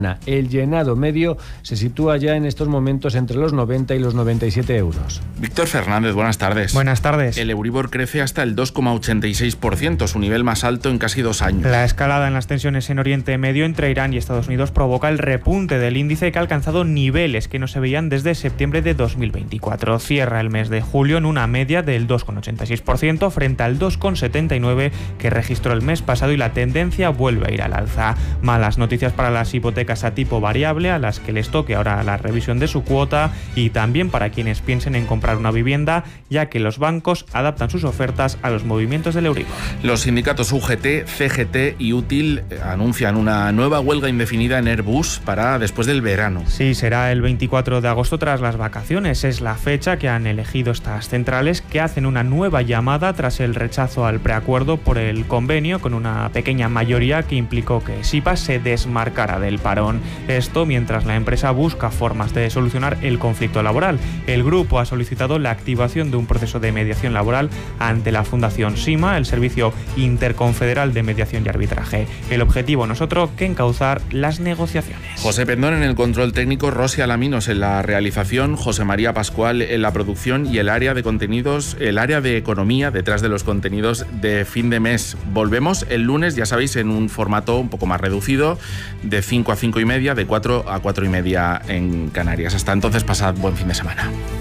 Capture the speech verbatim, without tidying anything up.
El llenado medio se sitúa ya en estos momentos entre los noventa y los noventa y siete euros. Víctor Fernández, buenas tardes. Buenas tardes. El Euribor crece hasta el dos coma ochenta y seis por ciento, su nivel más alto en casi dos años. La escalada en las tensiones en Oriente Medio entre Irán y Estados Unidos provoca el repunte del índice, que ha alcanzado niveles que no se veían desde septiembre de dos mil veinticuatro. Cierra el mes de julio en una media del dos coma ochenta y seis por ciento frente al dos coma setenta y nueve por ciento que registró el mes pasado, y la tendencia vuelve a ir al alza. Malas noticias para las hipotecas a tipo variable, a las que les toque ahora la revisión de su cuota, y también para quienes piensen en comprar una vivienda, ya que los bancos adaptan sus ofertas a los movimientos del Euribor. Los sindicatos U G T, C G T y Útil anuncian una nueva huelga indefinida en Airbus para después del verano. Sí, será el veinticuatro de agosto tras las vacaciones. Es la fecha que han elegido estas centrales, que hacen una nueva llamada tras el rechazo al preacuerdo por el convenio, con una pequeña mayoría que implicó que SIPA se desmarcara del parón. Esto mientras la empresa busca formas de solucionar el conflicto laboral. El grupo ha solicitado la activación de un proceso de mediación laboral ante la Fundación SIMA, el Servicio Interconfederal de Mediación y Arbitraje. El objetivo no es otro que encauzar las negociaciones. José Pendón en el control técnico, Rosy Alaminos en la realización, José María Pascual en la producción y el área de contenidos, el área de economía detrás de los contenidos de fin de mes. Volvemos el lunes, ya sabéis, en un formato un poco más reducido, de cinco a cinco y media, de cuatro a cuatro y media en Canarias. Hasta entonces, pasad buen fin de semana.